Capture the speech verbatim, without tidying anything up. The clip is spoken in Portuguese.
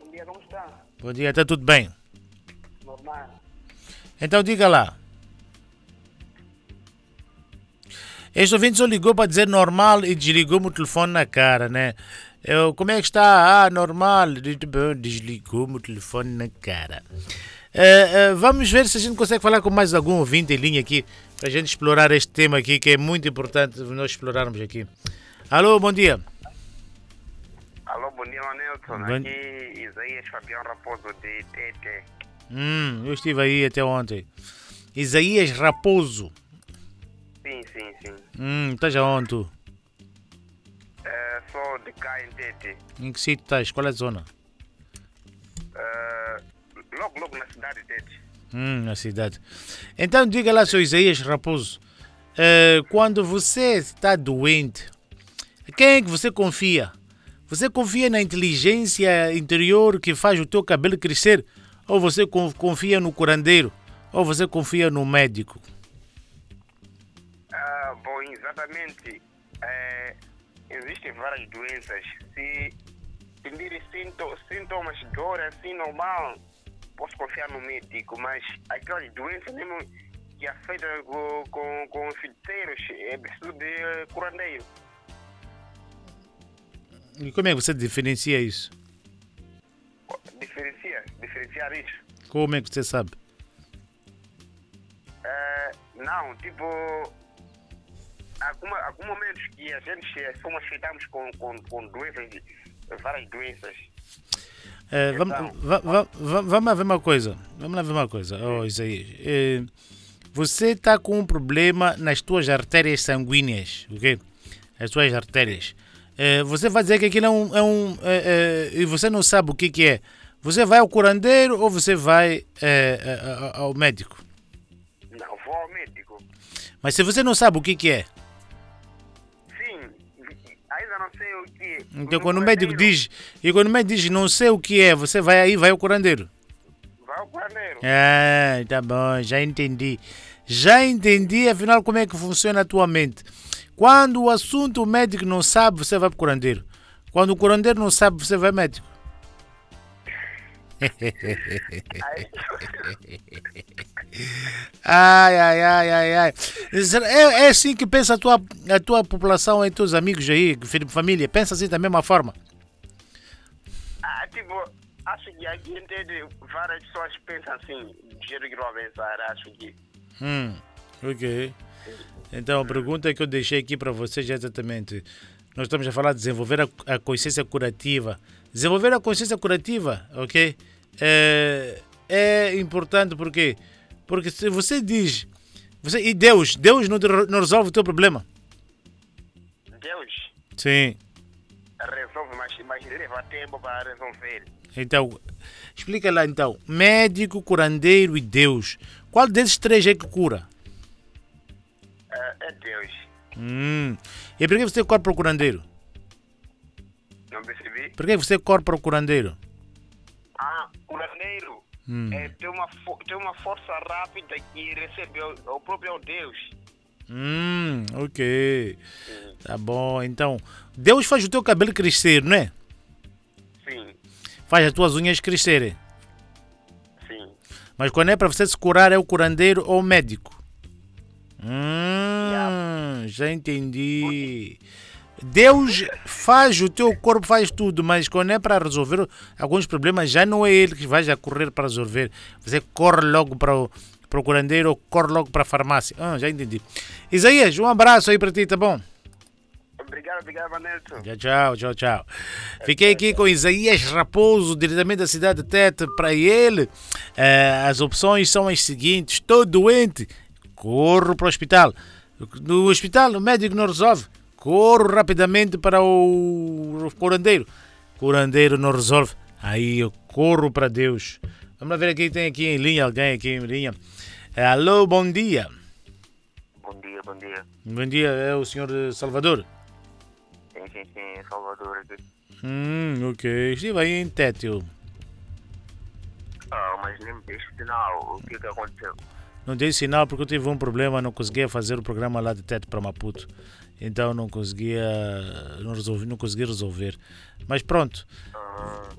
dia, como está? Bom dia, está tudo bem? Normal. Então diga lá. Este ouvinte só ligou para dizer normal e desligou-me o telefone na cara, né? Eu, como é que está? Ah, normal. Desligou-me o telefone na cara. Uh, uh, vamos ver se a gente consegue falar com mais algum ouvinte em linha aqui, para a gente explorar este tema aqui, que é muito importante nós explorarmos aqui. Alô, bom dia. Alô, bom dia, Manelson. Bom... Aqui Isaías Fabião Raposo de Tete. Hum, eu estive aí até ontem. Isaías Raposo. Sim, sim, sim. Hum, estás aonde tu? É, sou de cá em Tete. Em que sítio estás? Qual é a zona? É, logo, logo na cidade de Tete. Hum, na cidade. Então diga lá, seu Isaías Raposo, uh, quando você está doente, quem é que você confia? Você confia na inteligência interior que faz o teu cabelo crescer? Ou você confia no curandeiro? Ou você confia no médico? Ah, bom, exatamente. É, existem várias doenças. Se sentir sinto, sintomas de dor assim normal, posso confiar no médico, mas aquelas doenças mesmo que afetam com, com, com os feiticeiros, é preciso de curandeiro. E como é que você diferencia isso? Diferencia, diferenciar isso? Como é que você sabe? É, não, tipo, há alguns momentos que a gente somos afetados com, com, com doenças, várias doenças. É, vamos, va, va, va, vamos lá ver uma coisa. Vamos lá ver uma coisa, oh, Isaías. É, você está com um problema nas tuas artérias sanguíneas, ok? As tuas artérias. É, você vai dizer que aquilo é um... É um é, é, e você não sabe o que, que é. Você vai ao curandeiro ou você vai é, é, ao médico? Não, vou ao médico. Mas se você não sabe o que, que é? Sim, ainda não sei o que é. Então quando o médico diz... E quando o médico diz não sei o que é, você vai aí, vai ao curandeiro? Vai ao curandeiro. Ah, tá bom, já entendi. Já entendi, afinal, como é que funciona a tua mente. Quando o assunto o médico não sabe, você vai para o curandeiro. Quando o curandeiro não sabe, você vai ao médico. Ai, ai, ai, ai, ai. É, é assim que pensa a tua, a tua população e teus amigos aí, família? Pensa assim da mesma forma? Ah, tipo, acho que a gente de várias pessoas pensam assim, do jeito que vão pensar, acho que. Hum, ok. Então a pergunta que eu deixei aqui para vocês é exatamente: nós estamos a falar de desenvolver a, a consciência curativa. Desenvolver a consciência curativa, ok? É, é importante porque, porque se você diz, você, e Deus, Deus não, não resolve o teu problema. Deus? Sim. Resolve, mas, mas leva tempo para resolver. Então, explica lá então: médico, curandeiro e Deus. Qual desses três é que cura? É, é Deus. Hum. E por que você corre para o curandeiro? Não percebi? Por que você corre para o curandeiro? Ah, curandeiro Hum. é, tem, uma tem uma força rápida que recebe o, o próprio Deus. Hum, ok. Sim. Tá bom, então. Deus faz o teu cabelo crescer, não é? Sim. Faz as tuas unhas crescerem. Sim. Mas quando é para você se curar, é o curandeiro ou o médico? Hum, yeah. Já entendi. Deus faz o teu corpo, faz tudo, mas quando é para resolver alguns problemas, já não é ele que vai já correr para resolver. Você corre logo para o, para o curandeiro ou corre logo para a farmácia. Ah, já entendi. Isaías, um abraço aí para ti, tá bom? Obrigado, obrigado, Vanelson. Tchau, tchau, tchau, tchau. Fiquei aqui com Isaías Raposo, diretamente da cidade de Tete. Para ele, eh, as opções são as seguintes: estou doente, corro para o hospital. No hospital, o médico não resolve, corro rapidamente para o curandeiro. Curandeiro não resolve, aí eu corro para Deus. Vamos lá ver aqui, tem aqui em linha, alguém aqui em linha. Alô, bom dia. Bom dia, bom dia. Bom dia, é o senhor Salvador? Sim, sim, sim, Salvador aqui. Hum, ok. Estive aí em Tete. Eu. Ah, mas nem me deixe sinal. O que que aconteceu? Não dei sinal porque eu tive um problema, não conseguia fazer o programa lá de Tete para Maputo. Então não conseguia, não, resolvi, não consegui resolver. Mas pronto, Ah.